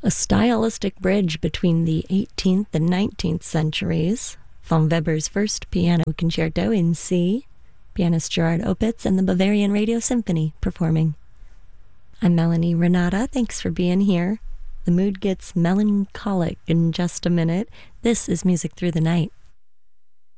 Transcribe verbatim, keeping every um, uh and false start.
A stylistic bridge between the eighteenth and nineteenth centuries. Von Weber's first piano concerto in C, pianist Gerard Opitz and the Bavarian Radio Symphony performing. I'm Melanie Renata. Thanks for being here. The mood gets melancholic in just a minute. This is Music Through the Night.